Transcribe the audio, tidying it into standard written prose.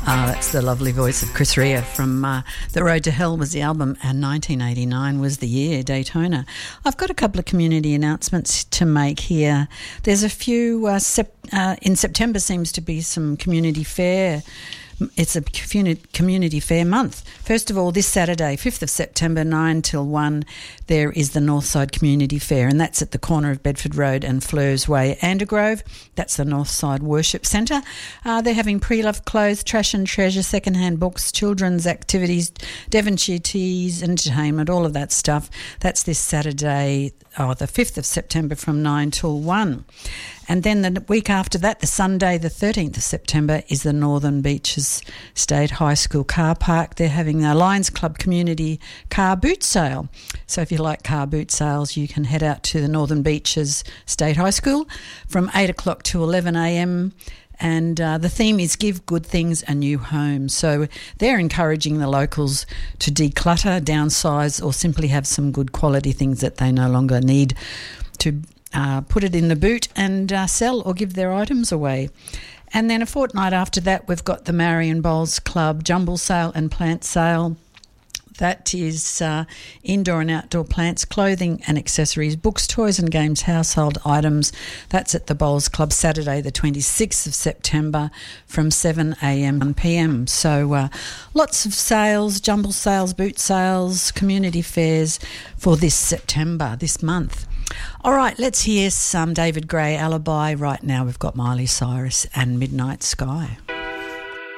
That's the lovely voice of Chris Rea from The Road to Hell was the album, and 1989 was the year, Daytona. I've got a couple of community announcements to make here. There's a few, in September seems to be some community fair. It's a community fair month. First of all, this Saturday, 5th of September, 9 till 1, there is the Northside Community Fair, and that's at the corner of Bedford Road and Fleurs Way, Andergrove. That's the Northside Worship Centre. They're having pre-loved clothes, trash and treasure, second-hand books, children's activities, Devonshire teas, entertainment, all of that stuff. That's this Saturday, the 5th of September from 9 till 1. And then the week after that, the Sunday, the 13th of September, is the Northern Beaches State High School car park. They're having a Lions Club community car boot sale. So if you like car boot sales, you can head out to the Northern Beaches State High School from 8 o'clock to 11 a.m. And the theme is Give Good Things a New Home. So they're encouraging the locals to declutter, downsize, or simply have some good quality things that they no longer need to put it in the boot and sell or give their items away. And then a fortnight after that, we've got the Marion Bowls Club Jumble Sale and Plant Sale. That is indoor and outdoor plants, clothing and accessories, books, toys and games, household items. That's at the Bowls Club Saturday, the 26th of September from 7 a.m. and p.m. So lots of sales, jumble sales, boot sales, community fairs for this September, this month. All right, let's hear some David Gray, Alibi. Right now we've got Miley Cyrus and Midnight Sky.